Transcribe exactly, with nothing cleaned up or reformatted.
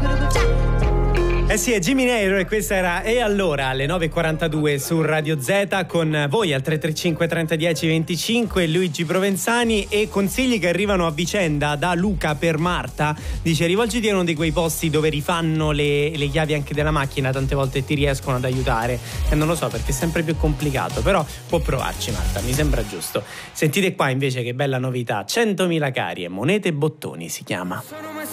Eh sì, è Jimmy Nair e questa era E allora alle nove e quarantadue su Radio Z con voi al tre tre cinque trenta dieci venticinque Luigi Provenzani e consigli che arrivano a vicenda da Luca per Marta. Dice: rivolgiti a uno di quei posti dove rifanno le, le chiavi anche della macchina, tante volte ti riescono ad aiutare. E non lo so perché è sempre più complicato, però può provarci Marta, mi sembra giusto. Sentite qua invece che bella novità, centomila carie, monete e bottoni si chiama.